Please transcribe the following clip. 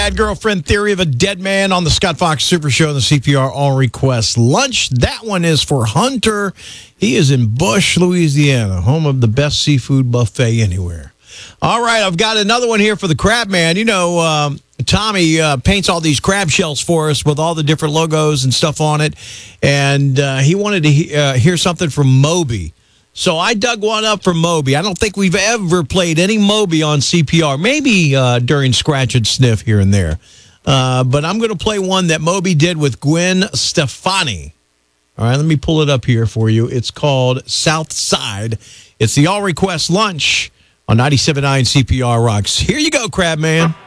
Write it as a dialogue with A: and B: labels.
A: Bad Girlfriend Theory of a Dead Man on the Scott Fox Super Show and the CPR All Request Lunch. That one is for Hunter. He is in Bush, Louisiana, home of the best seafood buffet anywhere. All right, I've got another one here for the Crab Man. You know, Tommy paints all these crab shells for us with all the different logos and stuff on it, and he wanted to hear something from Moby. So I dug one up from Moby. I don't think we've ever played any Moby on CPR, maybe during Scratch and Sniff here and there. But I'm going to play one that Moby did with Gwen Stefani. All right, let me pull it up here for you. It's called South Side. It's the All Request Lunch on 97.9 CPR Rocks. Here you go, Crab Man.